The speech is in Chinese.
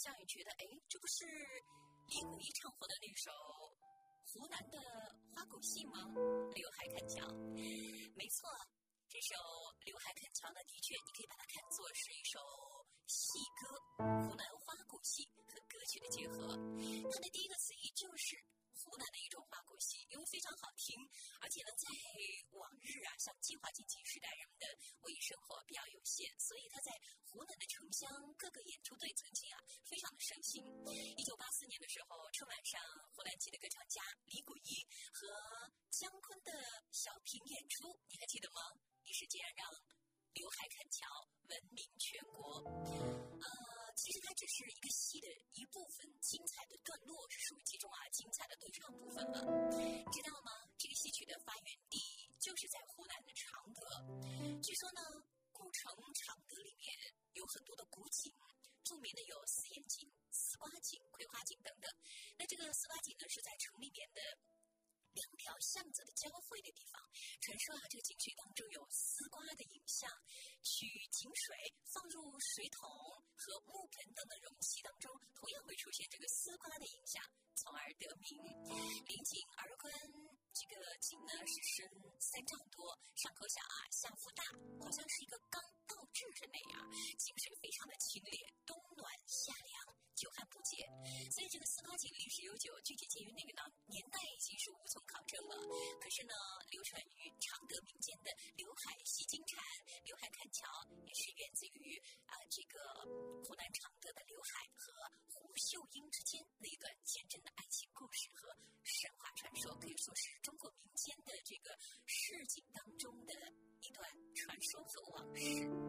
像也觉得，哎，这不是李谷一唱火的那首湖南的花鼓戏吗？刘海看桥，没错，这首刘海看桥呢，的确你可以把它看作是一首戏歌，湖南花鼓戏和歌曲的结合。它的第一个词义就是湖南的一种花鼓戏，因为非常好听，而且呢，在往日啊，像计划经济时代，人们的文艺生活比较有限，所以他在湖南的城乡各个演出队曾经啊非常的盛行。1984年的时候，春晚上湖南籍的歌唱家李谷一和姜昆的小品演出，你还记得吗？一时间让刘海看桥闻名全国。其实它只是一个戏的一部分，精彩的段落是属于其中啊精彩的对唱部分了。知道吗？这个戏曲的发源地就是在湖南的常德。据说呢，故城常德里面有很多的古井，著名的有四眼井、丝瓜井、葵花井等等。那这个丝瓜井呢，是在城里面的两条巷子的交汇的地方。传说啊，这个井水当中有丝瓜的影像，取井水放入水桶和木盆等的容器当中，同样会出现这个丝瓜的影像，从而得名。临井而观，这个井呢是深3丈多，上口小啊，下腹大，好像是一个缸倒置着那样。井水非常的清冽，冬暖夏凉，久旱不竭。所以这个丝瓜井历史悠久，具体介于哪个年代已经是无从考证了。可是呢，流传于常德民间的刘海戏金蝉、刘海看桥，也是源自于这个湖南常德的刘海和胡秀英之间那段坚贞的爱情故事和神话传说，可以说是中国民间的这个市井当中的一段传说和往事。